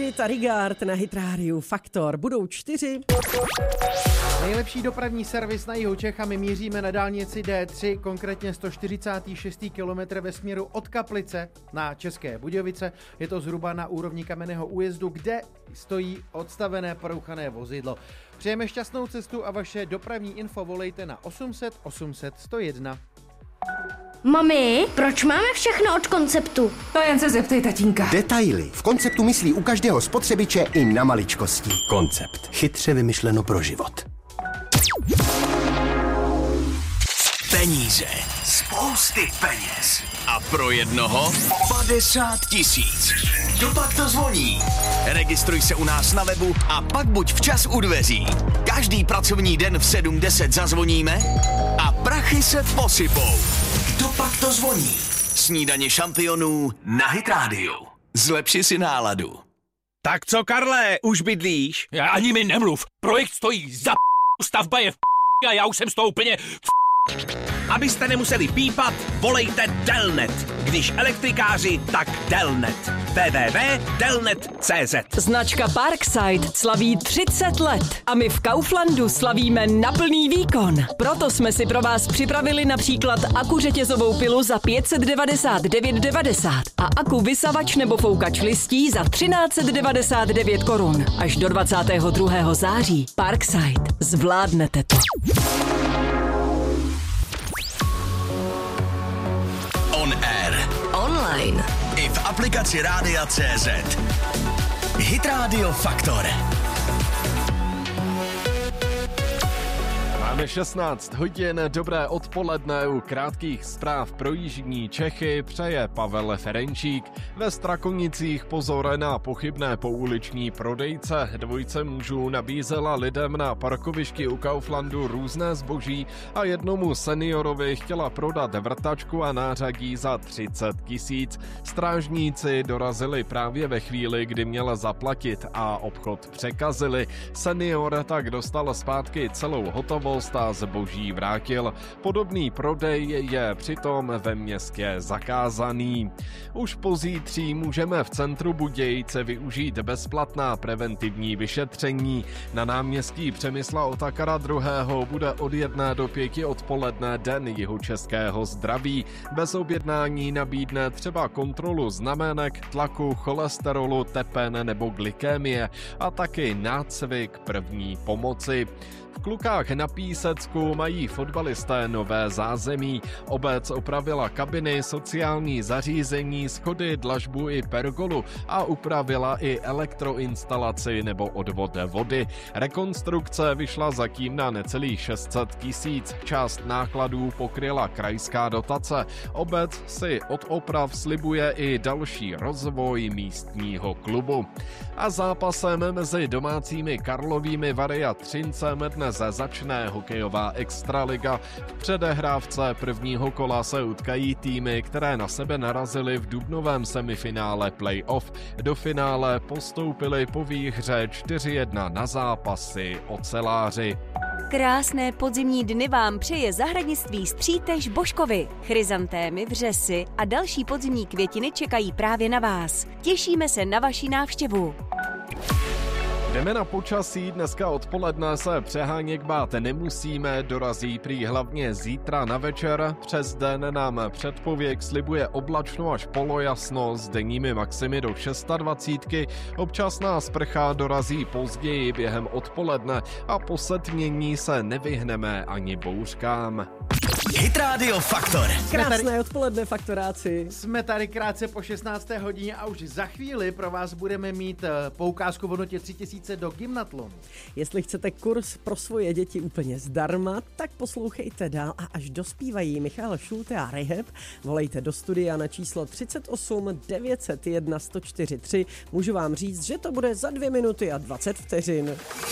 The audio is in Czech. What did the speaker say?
David a Rigard na Hit Radio Faktor. Budou 4. Nejlepší dopravní servis na jihu Čech a my míříme na dálnici D3, konkrétně 146. kilometr ve směru od Kaplice na České Budějovice. Je to zhruba na úrovni Kamenného újezdu, kde stojí odstavené porouchané vozidlo. Přejeme šťastnou cestu a vaše dopravní info volejte na 800 800 101. Mami, proč máme všechno od Konceptu? To jen se zeptej tatínka. Detaily. V Konceptu myslí u každého spotřebiče i na maličkosti. Koncept. Chytře vymyšleno pro život. Peníze. Spousty peněz. A pro jednoho 50 000. Kdopak to zvoní? Registruj se u nás na webu a pak buď včas u dveří. Každý pracovní den v 7:10 zazvoníme a prachy se posypou. Kdopak to zvoní? Snídaně šampionů na Hit Radio. Zlepši si náladu. Tak co, Karle, už bydlíš? Ani mi nemluv. Projekt stojí za stavba je a já už jsem z toho úplně Abyste nemuseli pípat, volejte Delnet. Když elektrikáři, tak Delnet. www.delnet.cz. Značka Parkside slaví 30 let a my v Kauflandu slavíme na plný výkon. Proto jsme si pro vás připravili například aku řetězovou pilu za 599,90 a aku vysavač nebo foukač listí za 1399 korun. Až do 22. září. Parkside. Zvládnete to. On air. Online. I v aplikaci Rádia.cz. Hit Radio Faktor. Máme 16 hodin, dobré odpoledne, u krátkých zpráv pro jižní Čechy přeje Pavel Ferenčík. Ve Strakonicích pozor na pochybné pouliční prodejce. Dvojce mužů nabízela lidem na parkovišti u Kauflandu různé zboží a jednomu seniorovi chtěla prodat vrtačku a nářadí za 30 000. Strážníci dorazili právě ve chvíli, kdy měl zaplatit a obchod překazili. Senior tak dostal zpátky celou hotovost a zboží vrátil. Podobný prodej je přitom ve městě zakázaný. Už pozítří můžeme v centru Budějice využít bezplatná preventivní vyšetření. Na náměstí Přemysla Otakara II. Bude od 1 do 5 odpoledne den jihočeského zdraví. Bez objednání nabídne třeba kontrolu znamenek, tlaku, cholesterolu, tepen nebo glykémie a taky nácvik první pomoci. V Klukách na Písecku mají fotbalisté nové zázemí. Obec opravila kabiny, sociální zařízení, schody, dlažbu i pergolu a upravila i elektroinstalaci nebo odvod vody. Rekonstrukce vyšla zatím na necelých 600 000. Část nákladů pokryla krajská dotace. Obec si od oprav slibuje i další rozvoj místního klubu. A zápasem mezi domácími Karlovými Vary a Třincem dnes začne hokejová extraliga. V předehrávce prvního kola se utkají týmy, které na sebe narazily v dubnovém semifinále playoff. Do finále postoupili po výhře 4-1 na zápasy oceláři. Krásné podzimní dny vám přeje zahradnictví Střítež Božkovi. Chryzantémy, vřesy a další podzimní květiny čekají právě na vás. Těšíme se na vaši návštěvu. Jdeme na počasí, dneska odpoledne se přeháněk bát nemusíme, dorazí prý hlavně zítra na večer. Přes den nám předpověď slibuje oblačno až polojasno s denními maximy do 26. Občasná sprcha dorazí později během odpoledne a po setmění se nevyhneme ani bouřkám. Hit Radio Faktor. Krásné odpoledne, faktoráci. Jsme tady krátce po 16. hodině a už za chvíli pro vás budeme mít poukázku v hodnotě 3000 do Gymnatlonu. Jestli chcete kurz pro svoje děti úplně zdarma, tak poslouchejte dál a až dospívají Michal Šulte a Rehab, volejte do studia na číslo 38 901 143. Můžu vám říct, že to bude za 2 minuty a 20 vteřin.